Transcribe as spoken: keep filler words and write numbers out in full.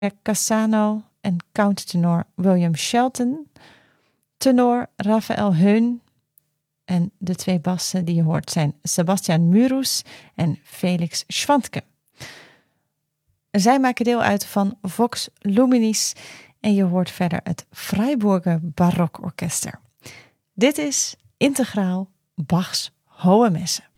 Cassano en countertenor William Shelton, tenor Raphaël Heun en de twee bassen die je hoort zijn Sebastian Murus en Felix Schwantke. Zij maken deel uit van Vox Luminis en je hoort verder het Freiburger Barokorkester. Dit is integraal Bachs Hohe Messe.